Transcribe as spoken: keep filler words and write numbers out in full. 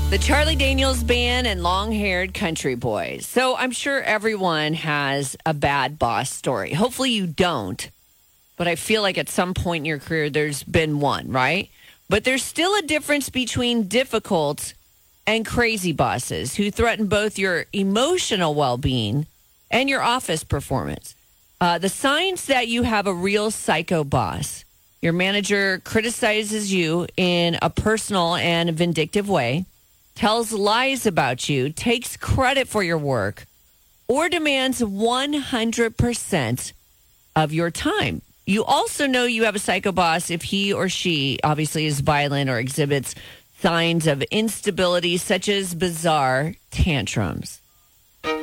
The Charlie Daniels Band and Long-Haired Country Boys. So I'm sure everyone has a bad boss story. Hopefully you don't. But I feel like at some point in your career, there's been one, right? But there's still a difference between difficult and crazy bosses who threaten both your emotional well-being and your office performance. Uh, the signs that you have a real psycho boss. Your manager criticizes you in a personal and vindictive way, tells lies about you, takes credit for your work, or demands one hundred percent of your time. You also know you have a psycho boss if he or she obviously is violent or exhibits signs of instability, such as bizarre tantrums.